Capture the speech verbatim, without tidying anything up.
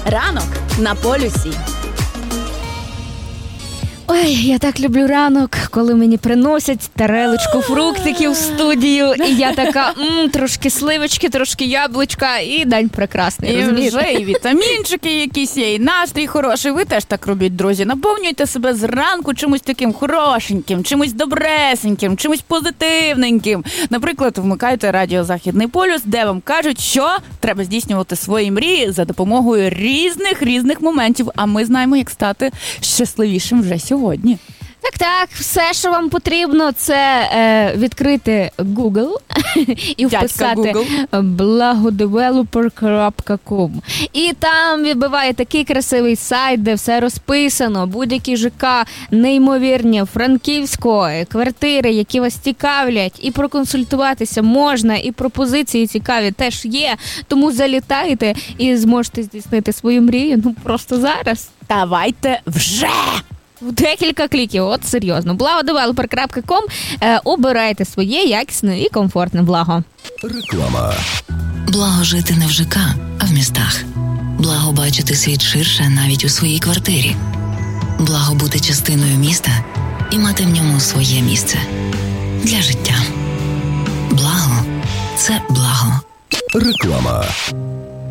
Ранок на полюсі. Ой, я так люблю ранок, коли мені приносять тарелочку фруктиків в студію, і я така, мм, трошки сливочки, трошки яблучка, і день прекрасний, І розумієте? вже і вітамінчики якісь є, і настрій хороший. Ви теж так робіть, друзі. Наповнюйте себе зранку чимось таким хорошеньким, чимось добресеньким, чимось позитивненьким. Наприклад, вмикайте радіо «Західний полюс», де вам кажуть, що треба здійснювати свої мрії за допомогою різних-різних моментів. А ми знаємо, як стати щасливішим вже сьогодні. Сьогодні. Так-так, все, що вам потрібно, це е, відкрити Google і вписати благодевелопер крапка ком. І там відбиває такий красивий сайт, де все розписано, будь-які ЖК неймовірні, Франківського, квартири, які вас цікавлять, і проконсультуватися можна, і пропозиції цікаві теж є, тому залітайте і зможете здійснити свою мрію, ну просто зараз. Давайте вже! В декілька кліків, от серйозно. благодевелопер крапка ком. Е, обирайте своє якісне і комфортне благо. Реклама. Благо жити не в ЖК, а в містах. Благо бачити світ ширше навіть у своїй квартирі. Благо бути частиною міста і мати в ньому своє місце. Для життя. Благо – це благо. Реклама.